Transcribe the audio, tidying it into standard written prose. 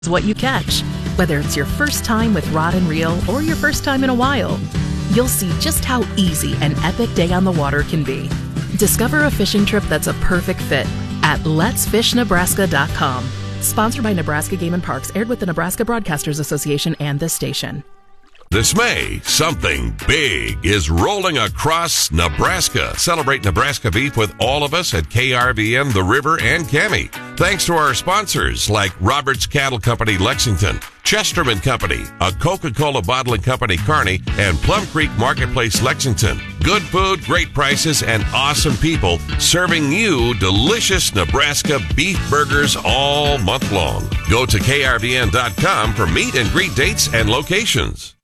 what you catch. Whether it's your first time with rod and reel or your first time in a while, you'll see just how easy an epic day on the water can be. Discover a fishing trip that's a perfect fit at letsfishnebraska.com. Sponsored by Nebraska Game and Parks, aired with the Nebraska Broadcasters Association and this station. This May, something big is rolling across Nebraska. Celebrate Nebraska beef with all of us at KRVN, The River, and Cami. Thanks to our sponsors like Roberts Cattle Company, Lexington, Chesterman Company, a Coca-Cola bottling company, Kearney, and Plum Creek Marketplace, Lexington. Good food, great prices, and awesome people serving you delicious Nebraska beef burgers all month long. Go to KRVN.com for meet and greet dates and locations.